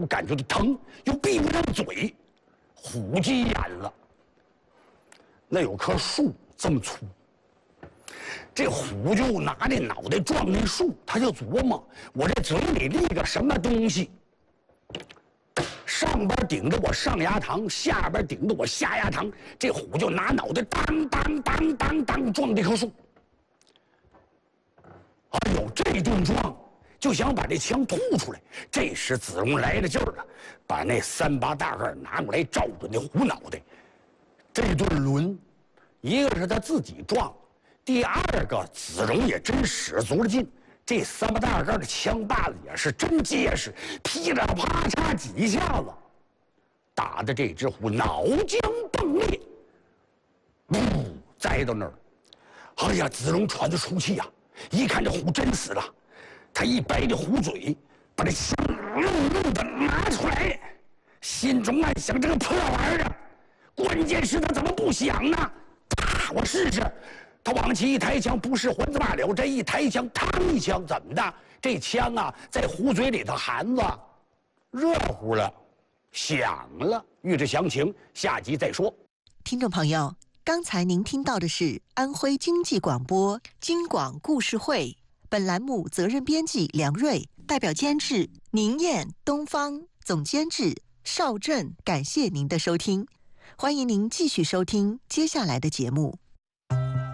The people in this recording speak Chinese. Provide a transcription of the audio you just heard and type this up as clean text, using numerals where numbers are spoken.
感觉到疼，又闭不上嘴，虎急眼了。那有棵树这么粗，这虎就拿那脑袋撞那树，他就琢磨：我这嘴里立个什么东西？上边顶着我上牙膛，下边顶着我下牙膛。这虎就拿脑袋当当当当当撞这棵树。哎呦，这顿撞！就想把这枪吐出来，这时子荣来了劲儿了，把那38大盖拿过来照着那虎脑袋。这顿抡，一个是他自己撞，第二个子荣也真使足了劲。这38大盖的枪把子也是真结实，噼里啪嚓几下子，打的这只虎脑浆迸裂，噗，栽到那儿。哎呀，子荣喘着粗气呀，一看这虎真死了。他一掰这虎嘴，把这枪愣的拿出来，心中暗想：这个破玩意儿，关键是他怎么不响呢？啪！我试试。他往起一抬枪，不是还子罢了。这一抬枪，嘡一枪，怎么的？这枪啊，在虎嘴里头含子热乎了，响了。欲知详情，下集再说。 听众朋友，刚才您听到的是安徽经济广播京广故事会。本栏目责任编辑梁瑞，代表监制宁燕、东方，总监制邵振。感谢您的收听，欢迎您继续收听接下来的节目。